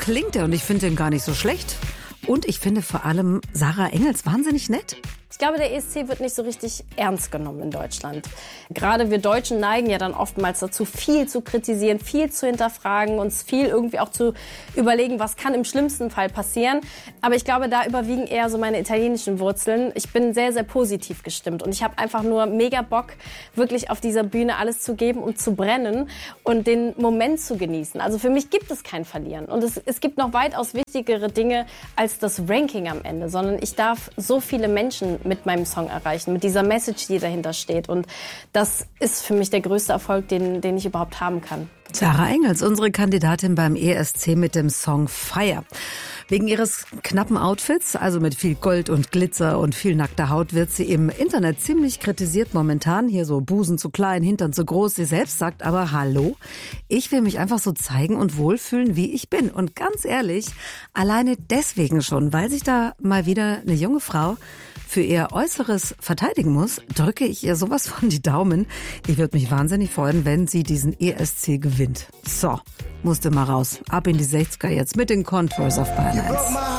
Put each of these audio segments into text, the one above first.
klingt er und ich finde ihn gar nicht so schlecht. Und ich finde vor allem Sarah Engels wahnsinnig nett. Ich glaube, der ESC wird nicht so richtig ernst genommen in Deutschland. Gerade wir Deutschen neigen ja dann oftmals dazu, viel zu kritisieren, viel zu hinterfragen, uns viel irgendwie auch zu überlegen, was kann im schlimmsten Fall passieren. Aber ich glaube, da überwiegen eher so meine italienischen Wurzeln. Ich bin sehr, sehr positiv gestimmt und ich habe einfach nur mega Bock, wirklich auf dieser Bühne alles zu geben und zu brennen und den Moment zu genießen. Also für mich gibt es kein Verlieren und es gibt noch weitaus wichtigere Dinge als das Ranking am Ende, sondern ich darf so viele Menschen mit meinem Song erreichen, mit dieser Message, die dahinter steht. Und das ist für mich der größte Erfolg, den ich überhaupt haben kann. Sarah Engels, unsere Kandidatin beim ESC mit dem Song Fire. Wegen ihres knappen Outfits, also mit viel Gold und Glitzer und viel nackter Haut, wird sie im Internet ziemlich kritisiert momentan. Hier so Busen zu klein, Hintern zu groß. Sie selbst sagt aber, hallo, ich will mich einfach so zeigen und wohlfühlen, wie ich bin. Und ganz ehrlich, alleine deswegen schon, weil sich da mal wieder eine junge Frau für ihr Äußeres verteidigen muss, drücke ich ihr sowas von die Daumen. Ich würde mich wahnsinnig freuen, wenn sie diesen ESC gewinnt. So, musste mal raus. Ab in die 60er jetzt mit den Contours auf Bayern 1.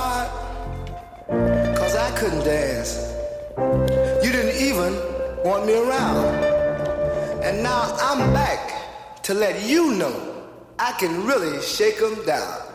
Cause I couldn't dance. You didn't even want me around. And now I'm back to let you know I can really shake 'em down.